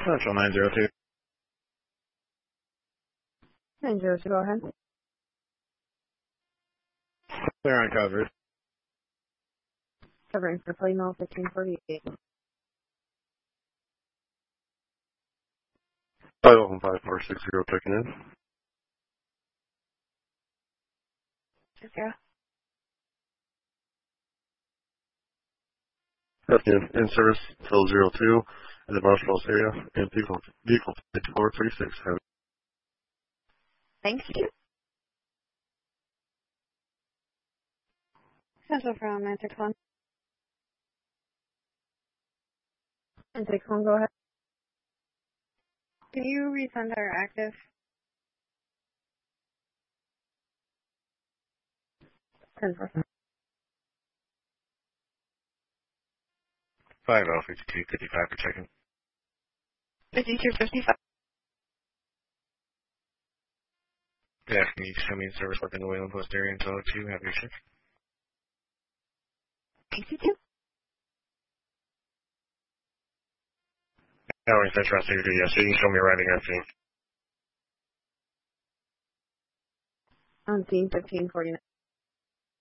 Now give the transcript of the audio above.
Central 902. 902, go ahead. Clear on coverage. Covering for Plano 1548. 5115460 checking in. Yeah. In service till 02 in the Marshall area and vehicle 5436. Thank you. Central from 961. 961, go ahead. Can you resend our active? 10%. 505255 for checking. 5255. Good afternoon. You can show me in service within the Wayland Post area until 2. Have your shift. 52. Now we're in Central City, yes. So you can show me writing on scene. On scene 1549.